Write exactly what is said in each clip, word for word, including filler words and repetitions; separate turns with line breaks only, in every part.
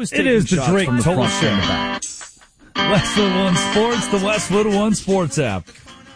was
It
taking
is the
shots
Drake
from the
Toll
front
Show.
and the back.
Westwood One Sports, the Westwood One Sports app.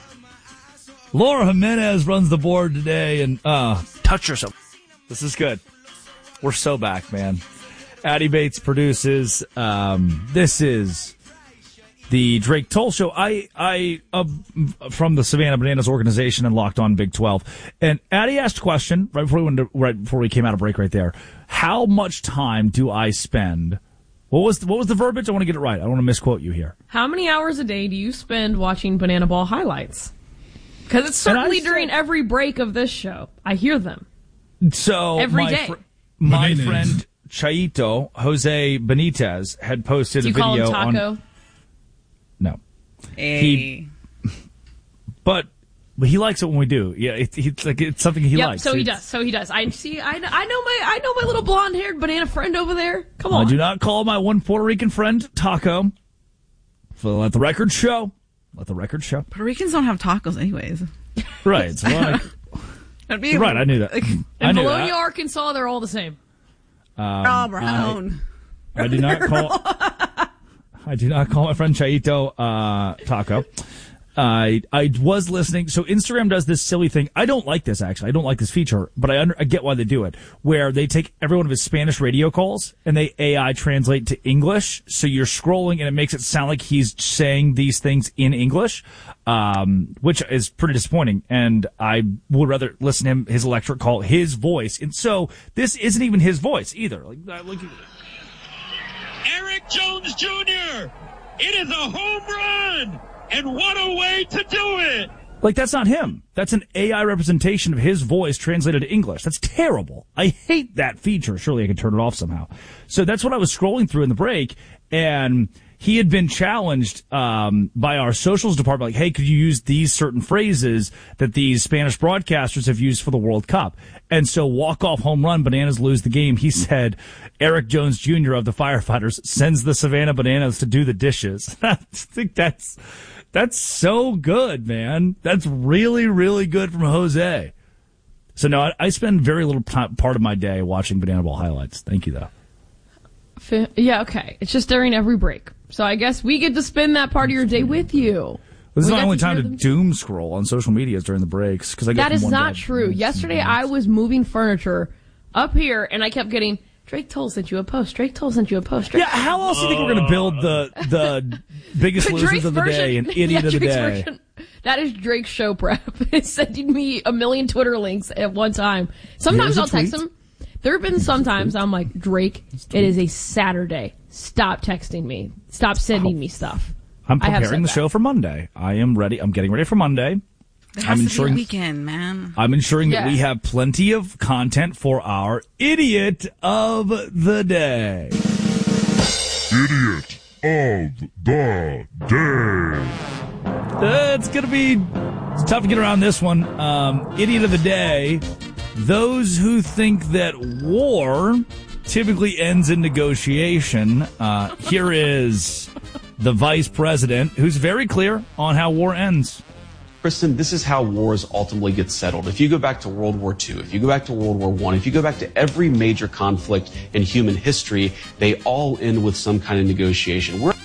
Laura Jimenez runs the board today, and uh, touch yourself. This is good. We're so back, man. Addie Bates produces. Um, this is the Drake Toll Show. I, I, uh, from the Savannah Bananas organization and Locked On Big twelve. And Addie asked a question right before we went to, right before we came out of break. Right there. How much time do I spend? What was the, what was the verbiage? I want to get it right. I don't want to misquote you here.
How many hours a day do you spend watching Banana Ball highlights? Because it's certainly during every break of this show. I hear them.
So
every
my
day.
Fr- my
Benitez.
friend Chaito, Jose Benitez, had posted
Do you
a video
call him Taco?
on. No.
Hey.
He, but but he likes it when we do. Yeah, it, it's like it's something he
yep,
likes.
so he
It's-
does. So he does. I see. I, I know my I know my little blonde haired banana friend over there. Come
I
on.
do not call my one Puerto Rican friend Taco. So let the record show. Let the record show.
Puerto Ricans don't have tacos anyways.
Right. So like,
That'd be
you're right. I knew that. I
In
knew
Bologna,
that.
Arkansas, they're all the same.
Um,
oh, Brown.
I, I do not call. I do not call my friend Chaito uh, Taco. I I was listening. So Instagram does this silly thing. I don't like this, actually. I don't like this feature, but I, under, I get why they do it, where they take every one of his Spanish radio calls and they A I translate to English. So you're scrolling and it makes it sound like he's saying these things in English, um, which is pretty disappointing. And I would rather listen to him, his electric call, his voice. And so this isn't even his voice either. Like, I look at
Eric Jones Junior It is a home run! And what a way to do it!
Like, that's not him. That's an A I representation of his voice translated to English. That's terrible. I hate that feature. Surely I could turn it off somehow. So that's what I was scrolling through in the break, and he had been challenged um, by our socials department, like, hey, could you use these certain phrases that these Spanish broadcasters have used for the World Cup? And so walk-off home run, Bananas lose the game. He said, Eric Jones Junior of the Firefighters sends the Savannah Bananas to do the dishes. I think that's... That's so good, man. That's really, really good from Jose. So, no, I, I spend very little p- part of my day watching Banana Ball highlights. Thank you, though.
Yeah, okay. It's just during every break. So I guess we get to spend that part of your day with you.
This is
We
my
got
only
to
time
hear
to
them.
doom scroll on social media during the breaks. Cause I go
That
from
is
one
not
to-
true. Yesterday I was moving furniture up here and I kept getting, Drake Toll sent you a post. Drake Toll sent you a post. Drake
Yeah, how else do you think we're going to build the the biggest losers
Drake's
of the
version-
day and idiot
yeah,
of the
Drake's
day?
version. That is Drake's show prep. It's sending me a million Twitter links at one time. Sometimes
Here's a
I'll text
tweet.
him. There have been some times I'm like, Drake, it is a Saturday. Stop texting me. Stop sending
Oh.
me stuff.
I'm
I have
preparing
said
the
that.
show for Monday. I am ready. I'm getting ready for Monday.
It
I'm
has to
ensuring-
be a weekend, man.
I'm ensuring that
Yeah.
we have plenty of content for our idiot of the day.
Idiot of the day.
Uh, it's going to be it's tough to get around this one. Um, idiot of the day. Those who think that war typically ends in negotiation. Uh, here is the vice president, who's very clear on how war ends.
Kristen, this is how wars ultimately get settled. If you go back to World War Two, if you go back to World War One, if you go back to every major conflict in human history, they all end with some kind of negotiation. We're